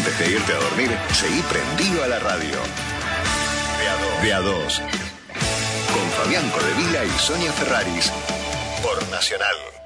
Antes de irte a dormir, seguí prendido a la radio. De a dos. Con Fabián Codevila y Sonia Ferraris. Por Nacional.